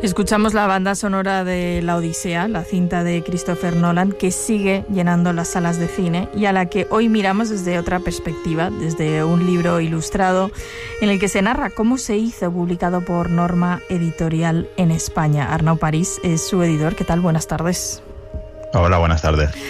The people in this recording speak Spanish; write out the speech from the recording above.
Escuchamos la banda sonora de La Odisea, la cinta de Christopher Nolan, que sigue llenando las salas de cine y a la que hoy miramos desde otra perspectiva, desde un libro ilustrado en el que se narra cómo se hizo, publicado por Norma Editorial en España. Arnau París es su editor. ¿Qué tal? Buenas tardes. Hola, buenas tardes.